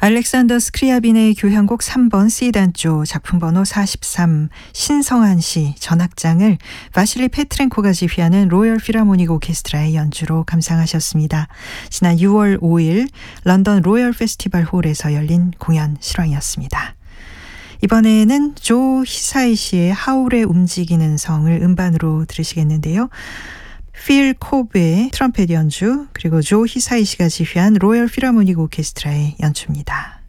알렉산더 스크리아빈의 교향곡 3번 C단조 작품 번호 43 신성한 시 전악장을 바실리 페트렌코가 지휘하는 로열 필하모닉 오케스트라의 연주로 감상하셨습니다. 지난 6월 5일 런던 로열 페스티벌 홀에서 열린 공연 실황이었습니다. 이번에는 조 히사이 씨의 하울의 움직이는 성을 음반으로 들으시겠는데요. 필 코브의 트럼펫 연주 그리고 조 히사이 씨가 지휘한 로열 필하모닉 오케스트라의 연주입니다.